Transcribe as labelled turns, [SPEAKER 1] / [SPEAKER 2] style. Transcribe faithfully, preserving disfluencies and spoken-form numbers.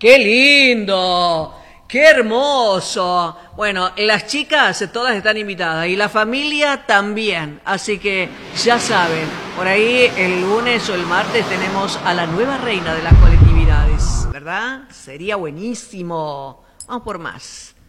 [SPEAKER 1] ¡Qué lindo! ¡Qué hermoso! Bueno, las chicas todas están invitadas y la familia también. Así que ya saben, por ahí el lunes o el martes tenemos a la nueva reina de las colectividades, ¿verdad? Sería buenísimo. Vamos por más.